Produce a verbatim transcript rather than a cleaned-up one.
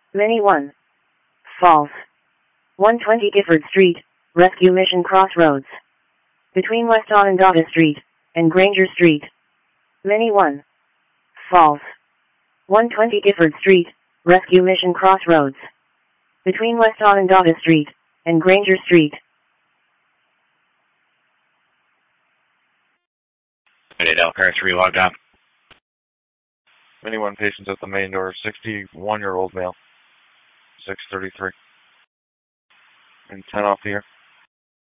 Many one. False. one twenty Gifford Street, Rescue Mission Crossroads. Between West Onondaga Street and Granger Street. Many one. False. one twenty Gifford Street, Rescue Mission Crossroads. Between West Onondaga Street and Granger Street. Del Car three logged on. Many one patients at the main door, sixty-one-year-old male, six thirty-three. And ten off the air.